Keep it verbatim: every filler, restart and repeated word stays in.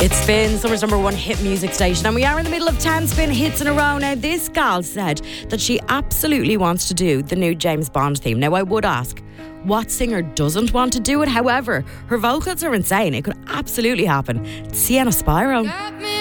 It's Spin, summer's number one hit music station, and we are in the middle of ten Spin hits in a row. Now, this gal said that she absolutely wants to do the new James Bond theme. Now, I would ask, what singer doesn't want to do it? However, her vocals are insane. It could absolutely happen. Sienna Spyro.